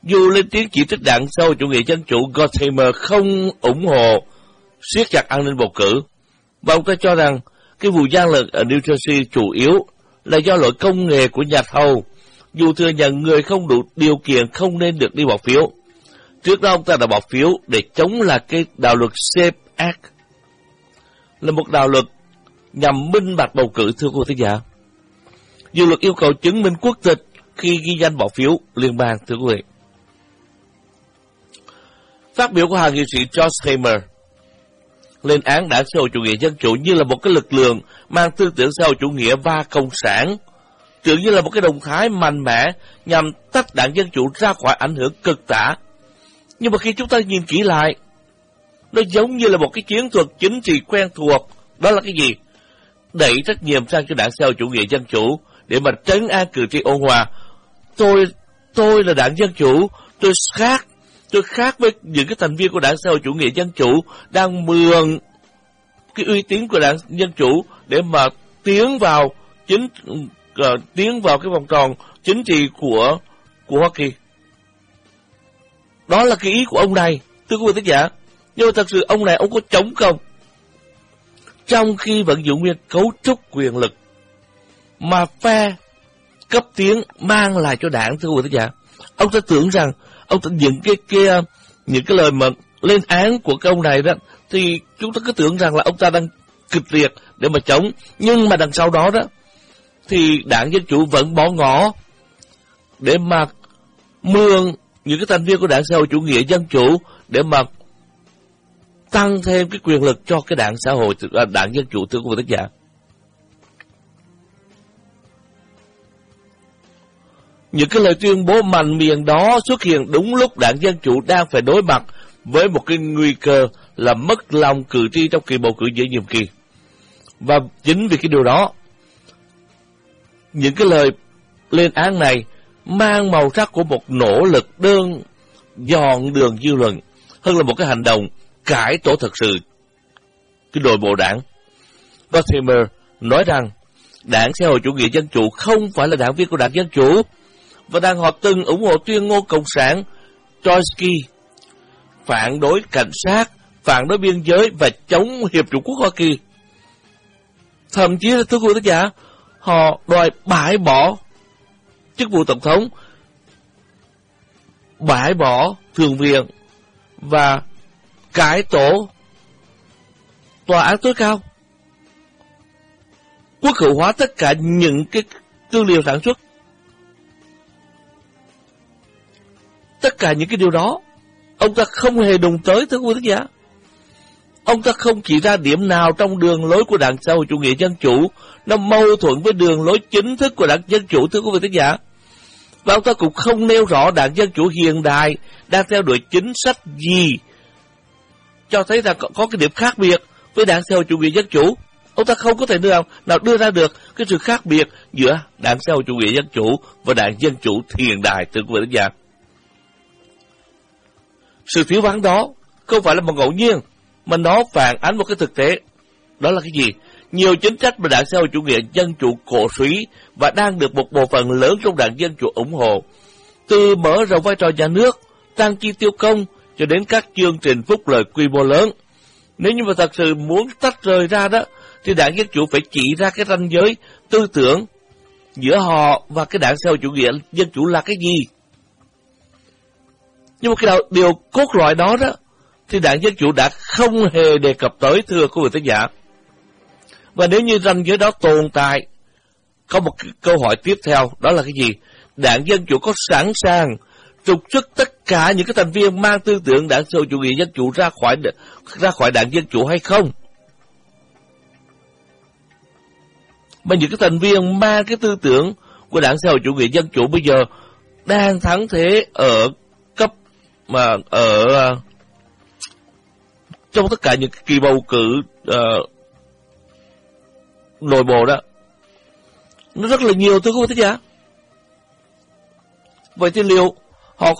Dù lên tiếng chỉ trích đảng xã hội chủ nghĩa dân chủ, Gottheimer không ủng hộ siết chặt an ninh bầu cử, và ông ta cho rằng cái vụ gian lận ở New Jersey chủ yếu là do lỗi công nghệ của nhà thầu, dù thừa nhận người không đủ điều kiện không nên được đi bỏ phiếu. Trước đó ông ta đã bỏ phiếu để chống lại cái đạo luật SAFE Act, là một đạo luật nhằm minh bạch bầu cử, thưa quý vị thính giả. Dự luật yêu cầu chứng minh quốc tịch khi ghi danh bỏ phiếu liên bang, thưa quý vị. Phát biểu của hạ nghị sĩ George Hamer lên án đảng xã hội chủ nghĩa dân chủ như là một cái lực lượng mang tư tưởng xã hội chủ nghĩa và cộng sản, tưởng như là một cái động thái mạnh mẽ nhằm tách đảng dân chủ ra khỏi ảnh hưởng cực tả. Nhưng mà khi chúng ta nhìn kỹ lại, nó giống như là một cái chiến thuật chính trị quen thuộc. Đó là cái gì? Đẩy trách nhiệm sang cho đảng xã hội chủ nghĩa dân chủ để mà trấn an cử tri ôn hòa. Tôi là đảng dân chủ, tôi khác với những cái thành viên của đảng xã hội chủ nghĩa dân chủ đang mượn cái uy tín của đảng dân chủ để mà tiến vào cái vòng tròn chính trị của Hoa Kỳ. Đó là cái ý của ông này, thưa quý vị thính giả. Nhưng mà thật sự ông này, ông có chống không? Trong khi vẫn giữ nguyên cấu trúc quyền lực mà phe cấp tiến mang lại cho đảng, thưa quý vị thính giả, ông ta tưởng rằng ông ta những cái lời mà lên án của cái ông này đó, thì chúng ta cứ tưởng rằng là ông ta đang kịch liệt để mà chống. Nhưng mà đằng sau đó đó thì đảng Dân Chủ vẫn bỏ ngỏ để mà mượn những cái thành viên của đảng xã hội chủ nghĩa dân chủ để mà tăng thêm cái quyền lực cho cái đảng đảng Dân Chủ, thưa quý vị thính giả. Những cái lời tuyên bố mạnh miệng đó xuất hiện đúng lúc đảng Dân Chủ đang phải đối mặt với một cái nguy cơ là mất lòng cử tri trong kỳ bầu cử giữa nhiệm kỳ. Và chính vì cái điều đó, những cái lời lên án này mang màu sắc của một nỗ lực dọn đường dư luận hơn là một cái hành động cải tổ thật sự cái nội bộ đảng. Gottheimer nói rằng đảng xã hội chủ nghĩa dân chủ không phải là đảng viên của đảng Dân Chủ, và rằng họ từng ủng hộ tuyên ngôn cộng sản Trotsky, phản đối cảnh sát, phản đối biên giới và chống Hiệp chủng quốc Hoa Kỳ. Thậm chí là, thưa quý vị thính giả, họ đòi bãi bỏ chức vụ tổng thống, bãi bỏ thượng viện và cải tổ tòa án tối cao, quốc hữu hóa tất cả những cái tư liệu sản xuất. Tất cả những cái điều đó ông ta không hề đụng tới, thưa quý vị thính giả. Ông ta không chỉ ra điểm nào trong đường lối của đảng xã hội chủ nghĩa dân chủ nó mâu thuẫn với đường lối chính thức của đảng Dân Chủ, thưa quý vị thính giả. Và ông ta cũng không nêu rõ đảng Dân Chủ hiện đại đang theo đuổi chính sách gì cho thấy rằng có cái điểm khác biệt với đảng xã hội chủ nghĩa dân chủ. Ông ta không có thể nào đưa ra được cái sự khác biệt giữa đảng xã hội chủ nghĩa dân chủ và đảng Dân Chủ hiện đại, thưa quý vị thính giả. Sự thiếu vắng đó không phải là một ngẫu nhiên, mà nó phản ánh một cái thực tế. Đó là cái gì? Nhiều chính sách mà đảng xã hội chủ nghĩa dân chủ cổ suý và đang được một bộ phận lớn trong đảng Dân Chủ ủng hộ, từ mở rộng vai trò nhà nước, tăng chi tiêu công cho đến các chương trình phúc lợi quy mô lớn. Nếu như mà thật sự muốn tách rời ra đó, thì đảng Dân Chủ phải chỉ ra cái ranh giới tư tưởng giữa họ và cái đảng xã hội chủ nghĩa dân chủ là cái gì. Nhưng mà cái điều cốt lõi đó đó thì đảng Dân Chủ đã không hề đề cập tới, thưa quý vị thính giả. Và nếu như ranh giới đó tồn tại, có một câu hỏi tiếp theo, đó là cái gì? Đảng Dân Chủ có sẵn sàng trục xuất tất cả những cái thành viên mang tư tưởng đảng xã hội chủ nghĩa dân chủ ra khỏi đảng Dân Chủ hay không? Mà những cái thành viên mang cái tư tưởng của đảng xã hội chủ nghĩa dân chủ bây giờ đang thắng thế ở cấp mà trong tất cả những kỳ bầu cử nội bộ đó, nó rất là nhiều, thưa quý vị thính giả. Vậy thì liệu họ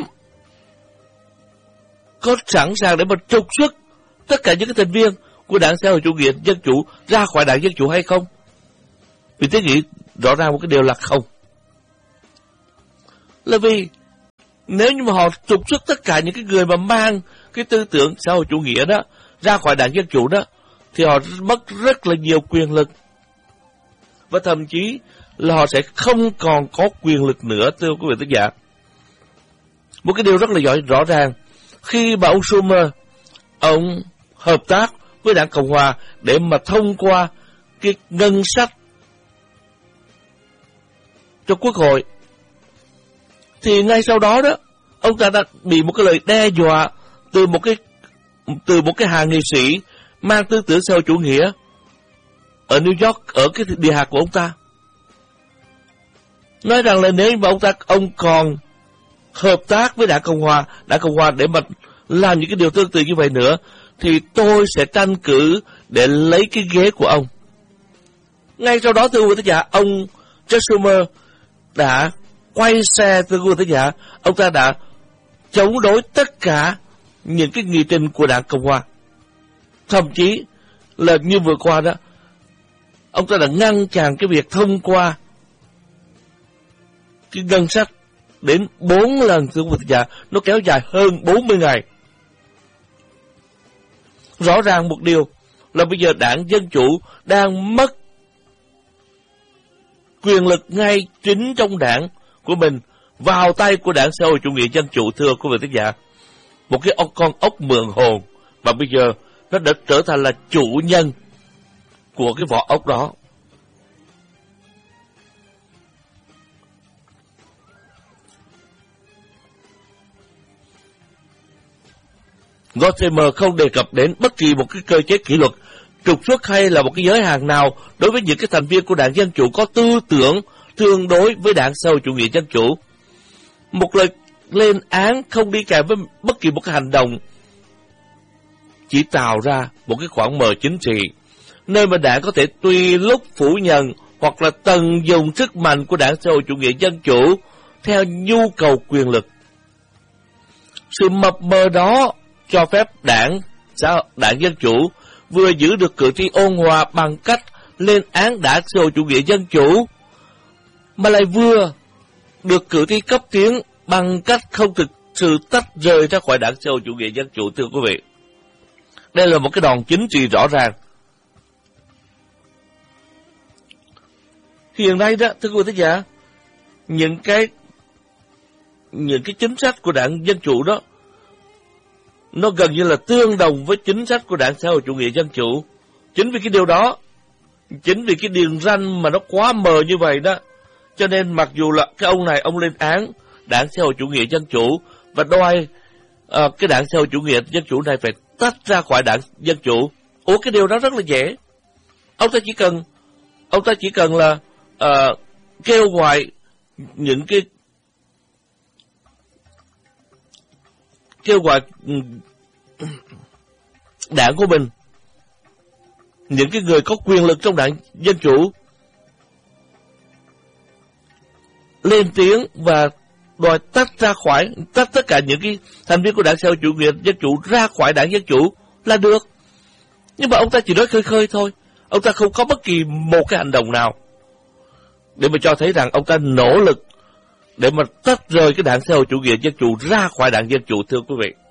có sẵn sàng để mà trục xuất tất cả những cái thành viên của đảng xã hội chủ nghĩa dân chủ ra khỏi đảng Dân Chủ hay không? Vì tôi nghĩ rõ ràng một cái điều là không. Là vì Nếu như mà họ trục xuất tất cả những cái người mà mang cái tư tưởng xã hội chủ nghĩa đó ra khỏi đảng Dân Chủ đó, thì họ mất rất là nhiều quyền lực. Và thậm chí là họ sẽ không còn có quyền lực nữa, thưa quý vị thính giả. Một cái điều rất là rõ ràng, khi mà ông Schumer, ông hợp tác với đảng Cộng Hòa để mà thông qua cái ngân sách cho Quốc hội, thì ngay sau đó đó, ông ta đã bị một cái lời đe dọa từ một cái hàng nghị sĩ mang tư tưởng xã hội chủ nghĩa ở New York, ở cái địa hạt của ông ta. Nói rằng là nếu mà ông còn hợp tác với đảng Cộng Hòa để mà làm những cái điều tương tự như vậy nữa, thì tôi sẽ tranh cử để lấy cái ghế của ông. Ngay sau đó, thưa quý vị thính giả, ông Chuck Schumer đã quay xe, thưa quý vị thính giả, ông ta đã chống đối tất cả những cái nghị trình của đảng Cộng Hòa. Thậm chí là như vừa qua đó, ông ta đã ngăn chặn cái việc thông qua cái ngân sách đến 4 lần, thưa quý vị thính giả, nó kéo dài hơn 40 ngày. Rõ ràng một điều là bây giờ đảng Dân Chủ đang mất quyền lực ngay chính trong đảng của mình vào tay của đảng xã hội chủ nghĩa dân chủ, thưa quý vị thính giả. Một cái con ốc mượn hồn mà bây giờ nó đã trở thành là chủ nhân của cái vỏ ốc đó. Gottheimer không đề cập đến bất kỳ một cái cơ chế kỷ luật, trục xuất hay là một cái giới hạn nào đối với những cái thành viên của đảng Dân Chủ có tư tưởng tương đối với đảng xã hội chủ nghĩa dân chủ. Một lời lên án không đi kèm với bất kỳ một cái hành động chỉ tạo ra một cái khoảng mờ chính trị, nơi mà đảng có thể tùy lúc phủ nhận hoặc là tận dụng sức mạnh của đảng xã hội chủ nghĩa dân chủ theo nhu cầu quyền lực. Sự mập mờ đó cho phép đảng Dân Chủ vừa giữ được cử tri ôn hòa bằng cách lên án đảng xã hội chủ nghĩa dân chủ, mà lại vừa được cử tri cấp tiến bằng cách không thực sự tách rời ra khỏi đảng xã hội chủ nghĩa dân chủ, thưa quý vị. Đây là một cái đòn chính trị rõ ràng. Hiện nay đó, thưa quý vị thính giả, những cái chính sách của đảng Dân Chủ đó nó gần như là tương đồng với chính sách của đảng xã hội chủ nghĩa dân chủ. Chính vì cái điều đó, chính vì cái đường ranh mà nó quá mờ như vậy đó, cho nên mặc dù là cái ông này ông lên án đảng xã hội chủ nghĩa dân chủ và đòi cái đảng xã hội chủ nghĩa dân chủ này phải tách ra khỏi đảng Dân Chủ. Cái điều đó rất là dễ. Ông ta chỉ cần là kêu gọi những cái đảng của mình, những cái người có quyền lực trong đảng Dân Chủ lên tiếng và đòi tách tất cả những cái thành viên của đảng xã hội chủ nghĩa dân chủ ra khỏi đảng Dân Chủ là được. Nhưng mà ông ta chỉ nói khơi khơi thôi, ông ta không có bất kỳ một cái hành động nào để mà cho thấy rằng ông ta nỗ lực để mà tách rời cái đảng xã hội chủ nghĩa dân chủ ra khỏi đảng Dân Chủ, thưa quý vị.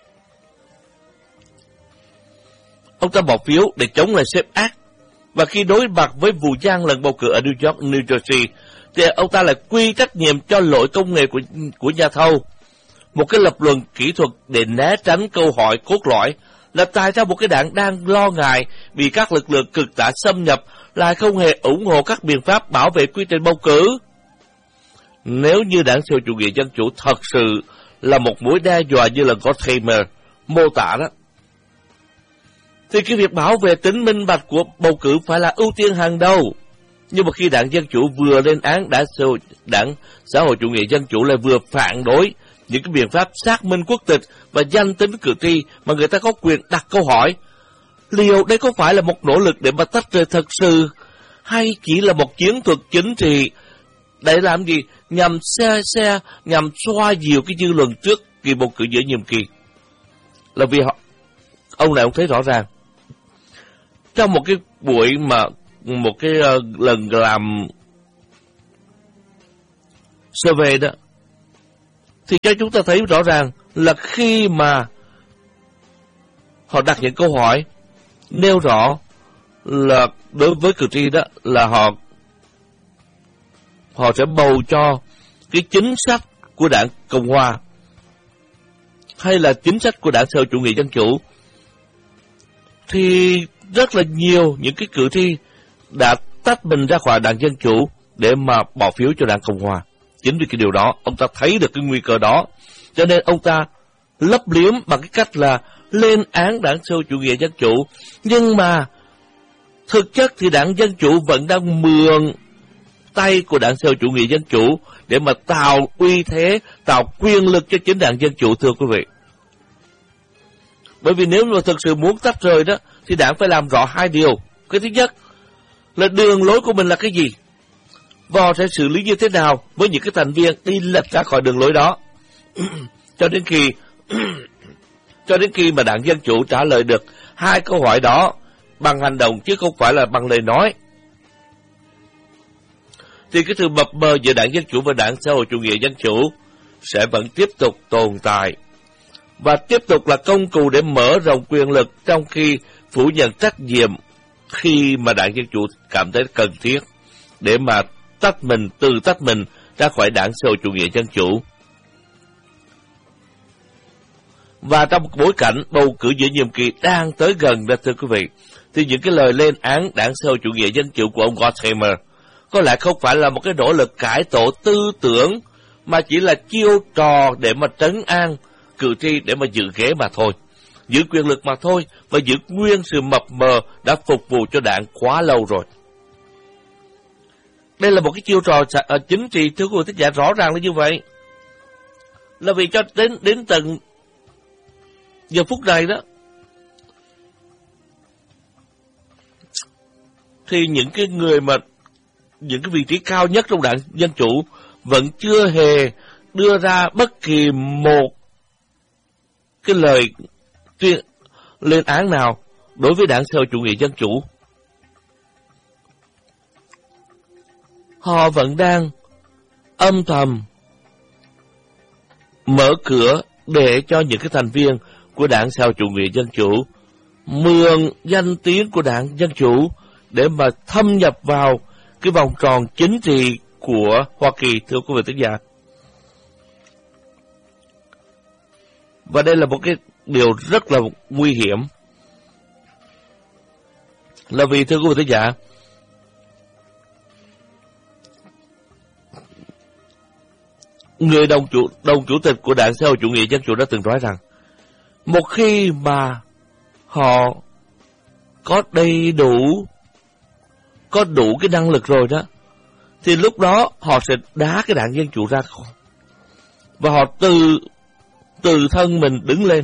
Ông ta bỏ phiếu để chống lại Sep Act, và khi đối mặt với vụ gian lận bầu cử ở New York, New Jersey, thì ông ta lại quy trách nhiệm cho lỗi công nghệ của nhà thầu. Một cái lập luận kỹ thuật để né tránh câu hỏi cốt lõi là tại sao một cái đảng đang lo ngại bị các lực lượng cực tả xâm nhập lại không hề ủng hộ các biện pháp bảo vệ quy trình bầu cử. Nếu như đảng xã hội chủ nghĩa dân chủ thật sự là một mối đe dọa như là Gottheimer mô tả đó, thì cái việc bảo vệ tính minh bạch của bầu cử phải là ưu tiên hàng đầu. Nhưng mà khi đảng Dân Chủ vừa lên án đảng xã hội chủ nghĩa dân chủ lại vừa phản đối những cái biện pháp xác minh quốc tịch và danh tính cử tri mà người ta có quyền đặt câu hỏi, liệu đây có phải là một nỗ lực để mà tách rời thật sự, hay chỉ là một chiến thuật chính trị để làm gì? Nhằm xoa dịu cái dư luận trước kỳ bầu cử giữa nhiệm kỳ. Là vì ông này ông thấy rõ ràng trong một cái buổi mà một cái lần làm survey đó, thì cho chúng ta thấy rõ ràng là khi mà họ đặt những câu hỏi nêu rõ là đối với cử tri đó là họ sẽ bầu cho cái chính sách của đảng Cộng Hòa hay là chính sách của đảng Xã hội Chủ nghĩa Dân Chủ, thì rất là nhiều những cái cử tri đã tách mình ra khỏi đảng Dân Chủ để mà bỏ phiếu cho đảng Cộng Hòa. Chính vì cái điều đó, ông ta thấy được cái nguy cơ đó, cho nên ông ta lấp liếm bằng cái cách là lên án đảng Xã hội Chủ nghĩa Dân Chủ. Nhưng mà thực chất thì đảng Dân Chủ vẫn đang mượn tay của đảng Xã hội Chủ nghĩa Dân Chủ để mà tạo uy thế, tạo quyền lực cho chính đảng Dân Chủ, thưa quý vị. Bởi vì nếu mà thực sự muốn tách rời đó, thì đảng phải làm rõ hai điều. Cái thứ nhất là đường lối của mình là cái gì, và họ sẽ xử lý như thế nào với những cái thành viên đi lệch ra khỏi đường lối đó. cho đến khi mà đảng Dân Chủ trả lời được hai câu hỏi đó bằng hành động chứ không phải là bằng lời nói, thì cái sự mập mờ giữa đảng Dân Chủ và đảng Xã hội Chủ nghĩa Dân Chủ sẽ vẫn tiếp tục tồn tại và tiếp tục là công cụ để mở rộng quyền lực, trong khi phủ nhận trách nhiệm khi mà đảng Dân Chủ cảm thấy cần thiết để mà tự tách mình ra khỏi đảng Xã hội Chủ nghĩa Dân Chủ. Và trong một bối cảnh bầu cử giữa nhiệm kỳ đang tới gần đó, thưa quý vị, thì những cái lời lên án đảng Xã hội Chủ nghĩa Dân Chủ của ông Gottheimer có lẽ không phải là một cái nỗ lực cải tổ tư tưởng, mà chỉ là chiêu trò để mà trấn an cử tri để mà giữ ghế mà thôi, giữ quyền lực mà thôi, và giữ nguyên sự mập mờ đã phục vụ cho đảng quá lâu rồi. Đây là một cái chiêu trò chính trị, thưa quý vị thính giả, rõ ràng là như vậy. Là vì cho đến tận giờ phút này đó, thì những cái người mà những cái vị trí cao nhất trong đảng Dân Chủ vẫn chưa hề đưa ra bất kỳ một cái lời lên án nào đối với đảng Xã hội Chủ nghĩa Dân Chủ. Họ vẫn đang âm thầm mở cửa để cho những cái thành viên của đảng Xã hội Chủ nghĩa Dân Chủ mượn danh tiếng của đảng Dân Chủ để mà thâm nhập vào cái vòng tròn chính trị của Hoa Kỳ, thưa quý vị thính giả. Và đây là một cái điều rất là nguy hiểm. Là vì, thưa quý vị thính giả, người đồng chủ tịch của đảng Xã hội Chủ nghĩa Dân Chủ đã từng nói rằng, một khi mà họ có đủ cái năng lực rồi đó, thì lúc đó họ sẽ đá cái đảng Dân Chủ ra khỏi, và họ từ thân mình đứng lên.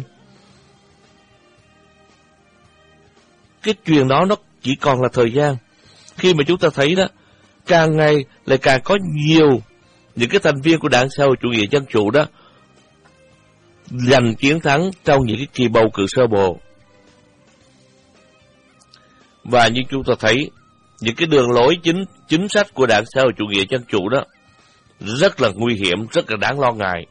Cái chuyện đó nó chỉ còn là thời gian, khi mà chúng ta thấy đó, càng ngày lại càng có nhiều những cái thành viên của đảng Xã hội Chủ nghĩa Dân Chủ đó giành chiến thắng trong những cái kỳ bầu cử sơ bộ. Và như chúng ta thấy, những cái đường lối chính sách của đảng Xã hội Chủ nghĩa Dân Chủ đó rất là nguy hiểm, rất là đáng lo ngại.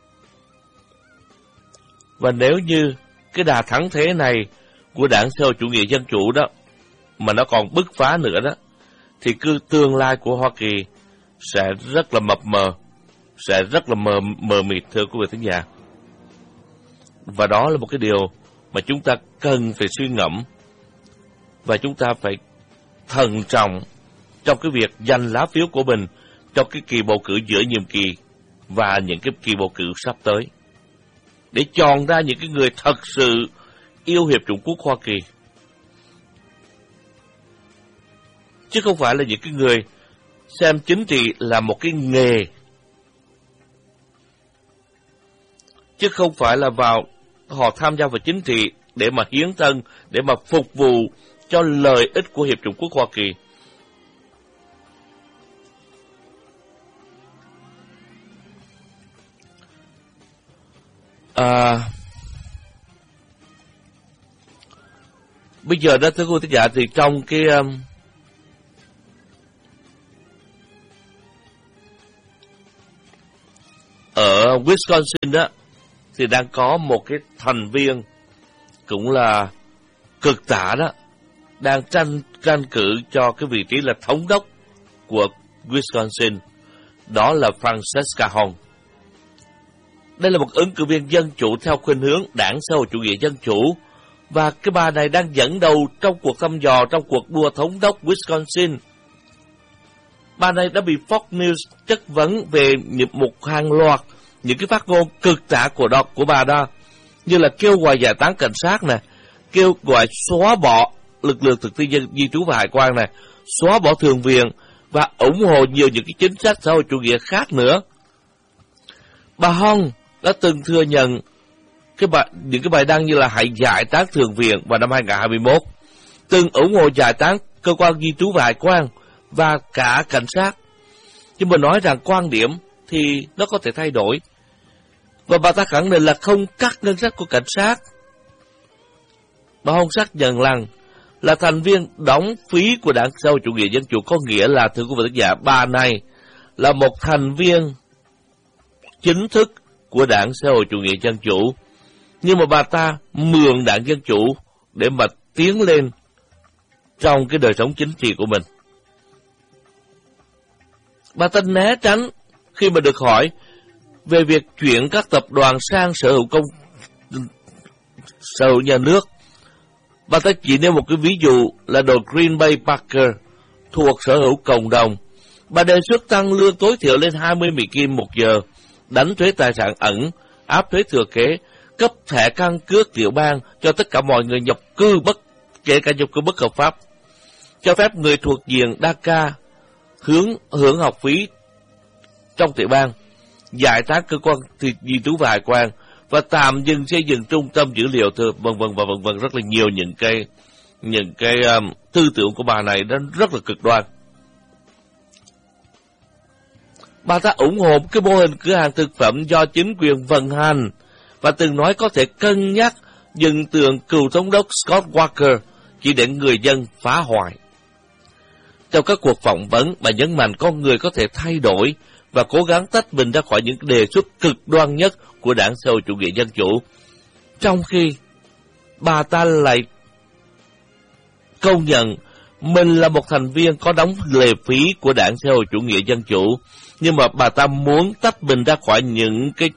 Và nếu như cái đà thắng thế này của đảng Xã hội Chủ nghĩa Dân Chủ đó mà nó còn bứt phá nữa đó, thì tương lai của Hoa Kỳ sẽ rất là mập mờ, sẽ rất là mờ mịt, thưa quý vị thính giả. Và đó là một cái điều mà chúng ta cần phải suy ngẫm, và chúng ta phải thận trọng trong cái việc giành lá phiếu của mình trong cái kỳ bầu cử giữa nhiệm kỳ và những cái kỳ bầu cử sắp tới, để chọn ra những cái người thật sự yêu Hiệp chủng quốc Hoa Kỳ, chứ không phải là những cái người xem chính trị là một cái nghề, chứ không phải là họ tham gia vào chính trị để mà hiến thân, để mà phục vụ cho lợi ích của Hiệp chủng quốc Hoa Kỳ. Bây giờ đó, thưa quý vị thính giả, thì trong cái ở Wisconsin đó thì đang có một cái thành viên cũng là cực tả đó, đang tranh cử cho cái vị trí là thống đốc của Wisconsin, đó là Francesca Hong. Đây là một ứng cử viên dân chủ theo khuynh hướng đảng xã hội chủ nghĩa dân chủ, và cái bà này đang dẫn đầu trong cuộc thăm dò trong cuộc đua thống đốc Wisconsin. Bà này đã bị Fox News chất vấn về một hàng loạt những cái phát ngôn cực tả của bà đó, như là kêu gọi giải tán cảnh sát nè, kêu gọi xóa bỏ lực lượng thực thi di trú và hải quan nè, xóa bỏ thường viện và ủng hộ nhiều những cái chính sách xã hội chủ nghĩa khác nữa. Bà Hong đã từng thừa nhận những cái bài đăng như là hãy giải tán thường viện vào năm 2021, từng ủng hộ giải tán cơ quan di trú và hải quan và cả cảnh sát. Nhưng mà nói rằng quan điểm thì nó có thể thay đổi. Và bà ta khẳng định là không cắt ngân sách của cảnh sát. Bà Hong xác nhận rằng là thành viên đóng phí của đảng xã hội chủ nghĩa dân chủ, có nghĩa là, thưa quý vị khán giả, bà này là một thành viên chính thức của đảng xã hội chủ nghĩa dân chủ, nhưng mà bà ta mượn đảng dân chủ để mà tiến lên trong cái đời sống chính trị của mình. Bà ta né tránh khi mà được hỏi về việc chuyển các tập đoàn sang sở hữu nhà nước. Bà ta chỉ nêu một cái ví dụ là đồn Green Bay Packers thuộc sở hữu cộng đồng. Bà đề xuất tăng lương tối thiểu lên 20 Mỹ Kim một giờ, đánh thuế tài sản ẩn, áp thuế thừa kế, cấp thẻ căn cước tiểu bang cho tất cả mọi người nhập cư kể cả nhập cư bất hợp pháp, cho phép người thuộc diện DACA hưởng học phí trong tiểu bang, giải tán cơ quan di trú và hải quan, và tạm dừng xây dựng trung tâm dữ liệu, vân vân, rất là nhiều những cái tư tưởng của bà này nó rất là cực đoan. Bà ta ủng hộ cái mô hình cửa hàng thực phẩm do chính quyền vận hành và từng nói có thể cân nhắc dừng tường cựu thống đốc Scott Walker chỉ để người dân phá hoại. Trong các cuộc phỏng vấn, bà nhấn mạnh con người có thể thay đổi và cố gắng tách mình ra khỏi những đề xuất cực đoan nhất của đảng xã hội chủ nghĩa dân chủ, trong khi bà ta lại công nhận mình là một thành viên có đóng lệ phí của đảng xã hội chủ nghĩa dân chủ, nhưng mà bà ta muốn tách mình ra khỏi những cái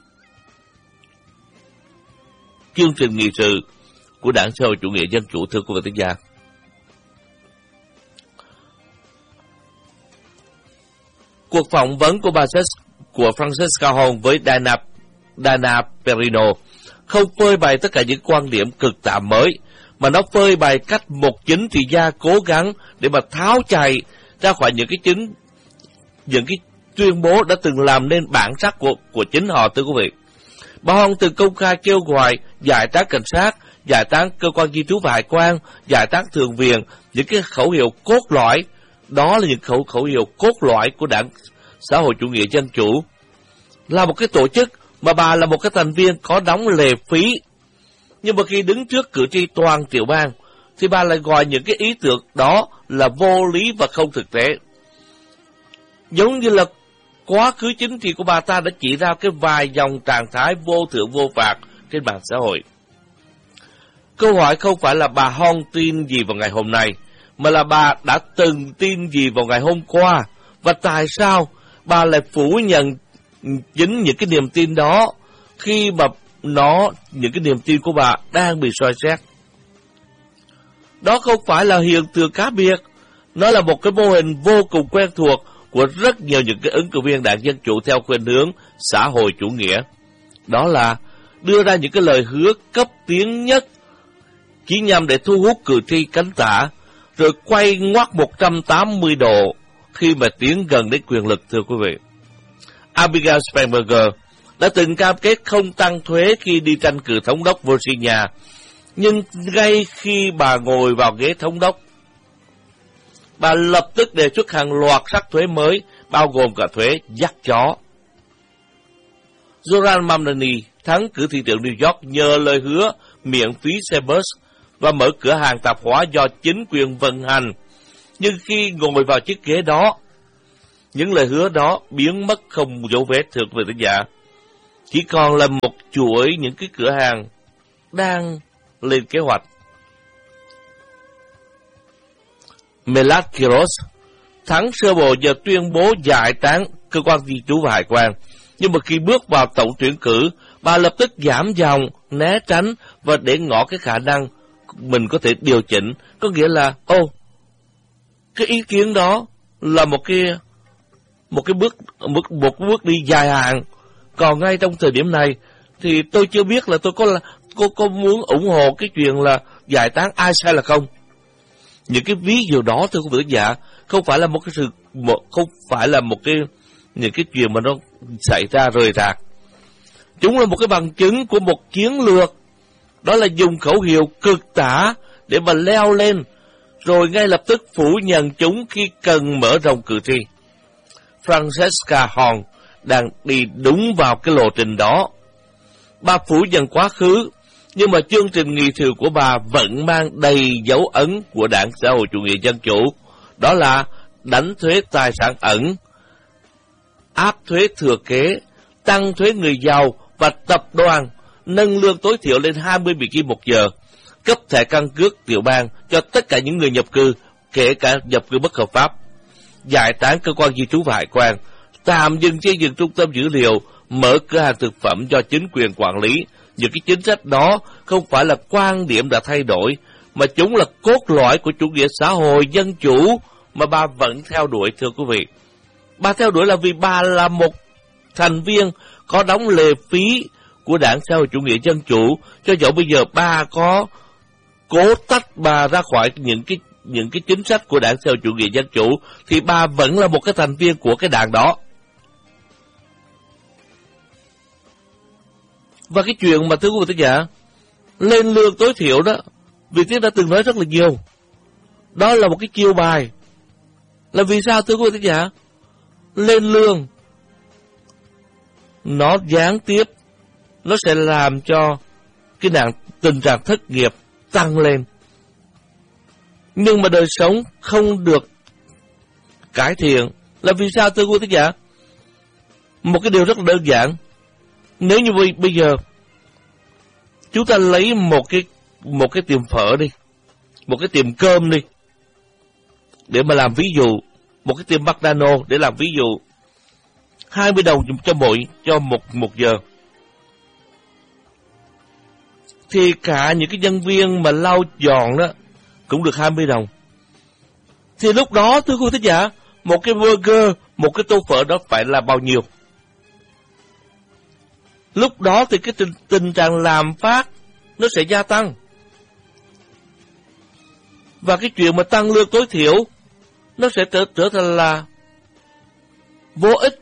chương trình nghị sự của đảng xã hội chủ nghĩa dân chủ, thưa quý vị khán giả. Cuộc phỏng vấn của của Francesca Hong với Dana Perino không phơi bày tất cả những quan điểm cực tả mới, mà nó phơi bày cách một chính trị gia cố gắng để mà tháo chạy ra khỏi những cái tuyên bố đã từng làm nên bản sắc của chính họ, thưa quý vị. Bà Hong từng công khai kêu gọi giải tán cảnh sát, giải tán cơ quan di trú và hải quan, giải tán thường viện, những cái khẩu hiệu cốt lõi. Đó là những khẩu hiệu cốt lõi của đảng xã hội chủ nghĩa dân chủ. Là một cái tổ chức mà bà là một cái thành viên có đóng lệ phí. Nhưng mà khi đứng trước cử tri toàn tiểu bang, thì bà lại gọi những cái ý tưởng đó là vô lý và không thực tế. Giống như là quá khứ chính trị của bà ta đã chỉ ra cái vài dòng trạng thái vô thưởng vô phạt trên mạng xã hội. Câu hỏi không phải là bà Hong tin gì vào ngày hôm nay, mà là bà đã từng tin gì vào ngày hôm qua, và tại sao bà lại phủ nhận chính những cái niềm tin đó khi mà những cái niềm tin của bà đang bị soi xét. Đó không phải là hiện tượng cá biệt, nó là một cái mô hình vô cùng quen thuộc của rất nhiều những cái ứng cử viên đảng Dân Chủ theo khuynh hướng xã hội chủ nghĩa. Đó là đưa ra những cái lời hứa cấp tiến nhất chỉ nhằm để thu hút cử tri cánh tả, rồi quay ngoắt 180 độ khi mà tiến gần đến quyền lực, thưa quý vị. Abigail Spanberger đã từng cam kết không tăng thuế khi đi tranh cử thống đốc Virginia, nhưng ngay khi bà ngồi vào ghế thống đốc, bà lập tức đề xuất hàng loạt sắc thuế mới, bao gồm cả thuế dắt chó. Zoran Mamdani thắng cử thị trưởng New York nhờ lời hứa miễn phí xe bus và mở cửa hàng tạp hóa do chính quyền vận hành. Nhưng khi ngồi vào chiếc ghế đó, những lời hứa đó biến mất không dấu vết, thưa quý vị khán giả. chỉ còn là một chuỗi những cái cửa hàng đang lên kế hoạch. Meladkiros thắng sơ bộ giờ tuyên bố giải tán cơ quan di trú và hải quan. Nhưng mà khi bước vào tổng tuyển cử, bà lập tức giảm dòng, né tránh và để ngỏ cái khả năng mình có thể điều chỉnh. Có nghĩa là, cái ý kiến đó là một cái bước đi dài hạn. Còn ngay trong thời điểm này thì tôi chưa biết là tôi có muốn ủng hộ cái chuyện là giải tán ai sai là không. Những cái ví dụ đó thưa quý vị giả không phải là những cái chuyện mà nó xảy ra rời rạc. Chúng là một cái bằng chứng của một chiến lược, đó là dùng khẩu hiệu cực tả để mà leo lên, rồi ngay lập tức phủ nhận chúng khi cần mở rộng cử tri. Francesca Horn đang đi đúng vào cái lộ trình đó. Bà phủ nhận quá khứ, nhưng mà chương trình nghị sự của bà vẫn mang đầy dấu ấn của Đảng Xã hội Chủ nghĩa Dân Chủ, đó là đánh thuế tài sản ẩn, áp thuế thừa kế, tăng thuế người giàu và tập đoàn, nâng lương tối thiểu lên 20 Mỹ Kim một giờ, cấp thẻ căn cước tiểu bang cho tất cả những người nhập cư, kể cả nhập cư bất hợp pháp, giải tán cơ quan di trú và hải quan, tạm dừng xây dựng trung tâm dữ liệu, mở cửa hàng thực phẩm do chính quyền quản lý. Những cái chính sách đó không phải là quan điểm đã thay đổi, mà chúng là cốt lõi của chủ nghĩa xã hội dân chủ mà bà vẫn theo đuổi, thưa quý vị. Bà theo đuổi là vì bà là một thành viên có đóng lệ phí của Đảng Xã hội Chủ nghĩa Dân Chủ, cho dẫu bây giờ bà có cố tách bà ra khỏi những cái chính sách của Đảng Xã hội Chủ nghĩa Dân Chủ, thì bà vẫn là một cái thành viên của cái đảng đó. Và cái chuyện mà thưa quý vị thính giả, lên lương tối thiểu đó, Việt Tiến đã từng nói rất là nhiều. Đó là một cái chiêu bài. Là vì sao thưa quý vị thính giả? Lên lương, nó gián tiếp, nó sẽ làm cho cái tình trạng thất nghiệp tăng lên. Nhưng mà đời sống không được cải thiện. Là vì sao thưa quý vị thính giả? Một cái điều rất là đơn giản. Nếu như bây giờ chúng ta lấy một cái tiệm phở đi, một cái tiệm cơm đi, để mà làm ví dụ, một cái tiệm McDonald's để làm ví dụ, 20 đồng cho một giờ, thì cả những cái nhân viên mà lau dọn đó cũng được 20 đồng. Thì lúc đó thưa quý vị thính giả, một cái burger, một cái tô phở đó phải là bao nhiêu? Lúc đó thì cái tình trạng làm phát nó sẽ gia tăng. Và cái chuyện mà tăng lương tối thiểu nó sẽ trở thành là vô ích.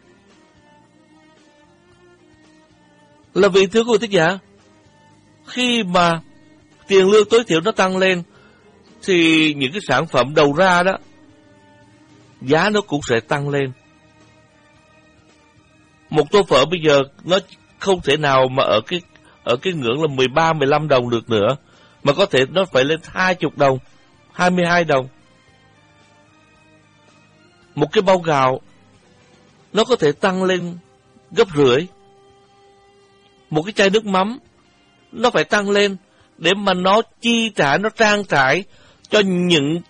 Là vì thưa quý vị thính giả, khi mà tiền lương tối thiểu nó tăng lên thì những cái sản phẩm đầu ra đó giá nó cũng sẽ tăng lên. Một tô phở bây giờ nó không thể nào mà ở cái ngưỡng là 13-15 đồng được nữa, mà có thể nó phải lên 20 đồng, 22 đồng. Một cái bao gạo nó có thể tăng lên gấp rưỡi. Một cái chai nước mắm nó phải tăng lên để mà nó chi trả, nó trang trải cho những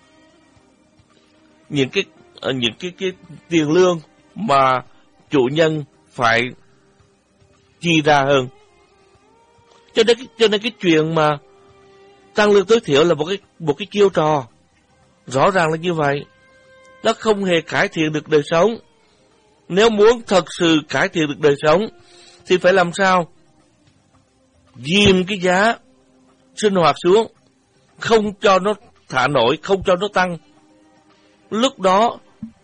cái tiền lương mà chủ nhân phải chi ra hơn. Cho nên cái chuyện mà tăng lương tối thiểu là một cái chiêu trò. Rõ ràng là như vậy. Nó không hề cải thiện được đời sống. Nếu muốn thật sự cải thiện được đời sống thì phải làm sao? Dìm cái giá sinh hoạt xuống, không cho nó thả nổi, không cho nó tăng. Lúc đó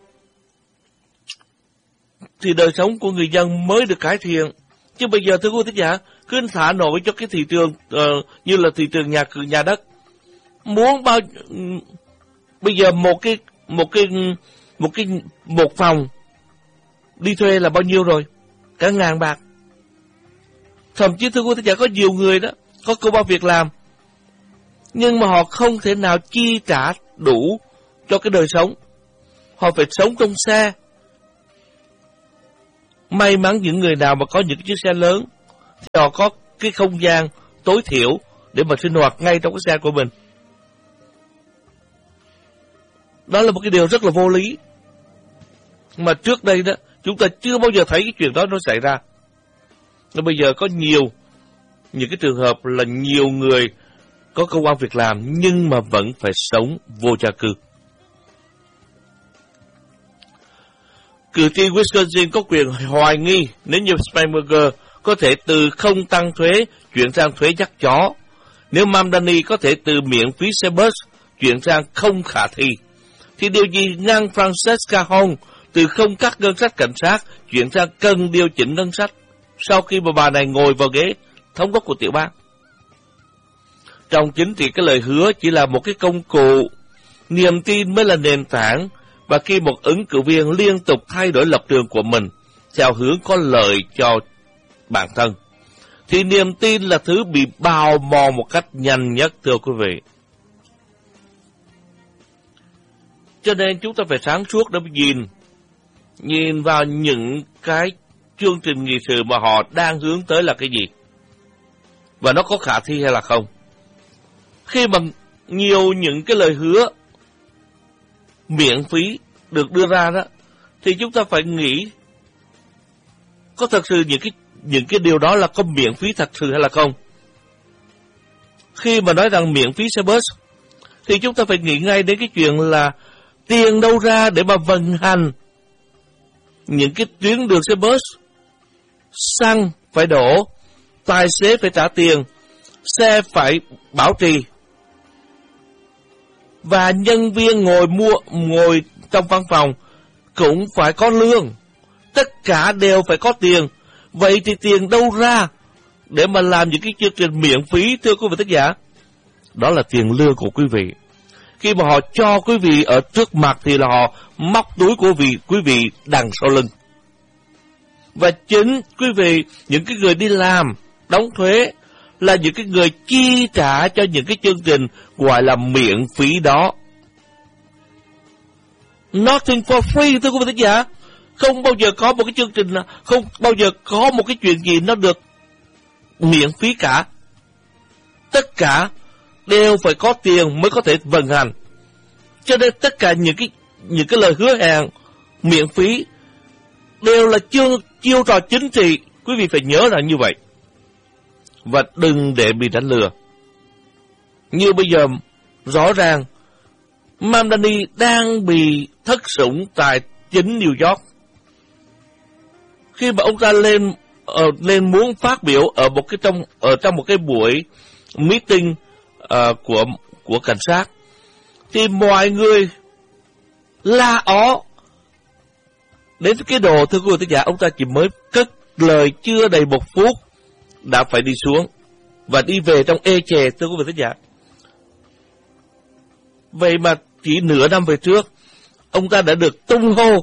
thì đời sống của người dân mới được cải thiện. Chứ bây giờ thưa quý vị thính giả, cứ thả nổi cho cái thị trường như là thị trường nhà đất. Muốn bây giờ một phòng đi thuê là bao nhiêu rồi? Cả 1.000 bạc. Thậm chí thưa quý vị thính giả, có nhiều người đó có công ăn việc làm, nhưng mà họ không thể nào chi trả đủ cho cái đời sống. Họ phải sống trong xe, May mắn những người nào mà có những chiếc xe lớn thì họ có cái không gian tối thiểu để mà sinh hoạt ngay trong cái xe của mình. Đó là một cái điều rất là vô lý. Mà trước đây đó, chúng ta chưa bao giờ thấy cái chuyện đó nó xảy ra. Và bây giờ có những cái trường hợp là nhiều người có công ăn việc làm nhưng mà vẫn phải sống vô gia cư. Cử tri Wisconsin có quyền hoài nghi nếu như Steinberger có thể từ không tăng thuế chuyển sang thuế dắt chó, nếu Mamdani có thể từ miễn phí xe bus chuyển sang không khả thi, thì điều gì ngăn Francesca Hong từ không cắt ngân sách cảnh sát chuyển sang cần điều chỉnh ngân sách sau khi mà bà này ngồi vào ghế thống đốc của tiểu bang? Trong chính trị, cái lời hứa chỉ là một cái công cụ, niềm tin mới là nền tảng, và khi một ứng cử viên liên tục thay đổi lập trường của mình theo hướng có lợi cho bản thân, thì niềm tin là thứ bị bào mòn một cách nhanh nhất, thưa quý vị. Cho nên chúng ta phải sáng suốt để nhìn vào những cái chương trình nghị sự mà họ đang hướng tới là cái gì, và nó có khả thi hay là không. Khi mà nhiều những cái lời hứa miễn phí được đưa ra đó, thì chúng ta phải nghĩ có thật sự những cái điều đó là có miễn phí thật sự hay là không. Khi mà nói rằng miễn phí xe bus thì chúng ta phải nghĩ ngay đến cái chuyện là tiền đâu ra để mà vận hành những cái tuyến đường xe bus. Xăng phải đổ, tài xế phải trả tiền, xe phải bảo trì, và nhân viên ngồi trong văn phòng cũng phải có lương. Tất cả đều phải có tiền. Vậy thì tiền đâu ra để mà làm những cái chương trình miễn phí, thưa quý vị thính giả? Đó là tiền lương của quý vị. Khi mà họ cho quý vị ở trước mặt thì là họ móc túi của quý vị đằng sau lưng. Và chính quý vị, những cái người đi làm, đóng thuế, là những cái người chi trả cho những cái chương trình gọi là miễn phí đó. Nothing for free, thưa quý vị thính giả. Không bao giờ có một cái chương trình, không bao giờ có một cái chuyện gì nó được miễn phí cả. Tất cả đều phải có tiền mới có thể vận hành. Cho nên tất cả những cái lời hứa hẹn miễn phí đều là chiêu trò chính trị. Quý vị phải nhớ là như vậy. Và đừng để bị đánh lừa. Như bây giờ, rõ ràng, Mamdani đang bị thất sủng tại chính New York. Khi mà ông ta lên muốn phát biểu trong một cái buổi meeting của cảnh sát, thì mọi người la ó đến cái đồ, thưa quý vị thính giả, ông ta chỉ mới cất lời chưa đầy 1 phút đã phải đi xuống và đi về trong ê chề, thưa quý vị thính giả. Vậy mà chỉ nửa năm về trước, ông ta đã được tung hô.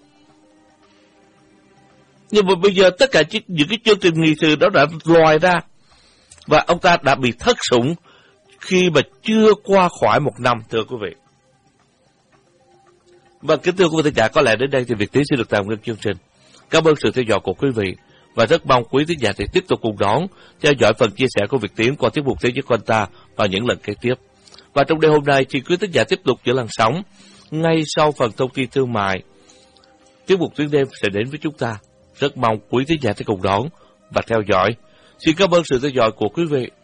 Nhưng mà bây giờ tất cả những cái chương trình nghị sự đó đã lòi ra, và ông ta đã bị thất sủng khi mà chưa qua khỏi 1 năm, thưa quý vị. Và kính thưa quý vị thính giả, có lẽ đến đây thì Việt Tiến xin được tạm ngưng chương trình. Cảm ơn sự theo dõi của quý vị, và rất mong quý thính giả sẽ tiếp tục cùng đón theo dõi phần chia sẻ của Việt Tiến qua tiết mục Thế giới của anh ta vào những lần kế tiếp. Và trong đêm hôm nay thì quý thính giả tiếp tục giữ làn sóng. Ngay sau phần thông tin thương mại, tiết mục Tuyến đêm sẽ đến với chúng ta. Rất mong quý thính giả sẽ cùng đón và theo dõi. Xin cảm ơn sự theo dõi của quý vị.